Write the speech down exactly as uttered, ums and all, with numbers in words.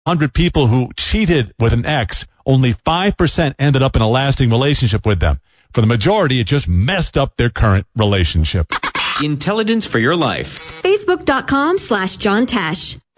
one hundred people who cheated with an ex, only five percent ended up in a lasting relationship with them. For the majority, it just messed up their current relationship. Intelligence for your life. Facebook.com slash John Tesh.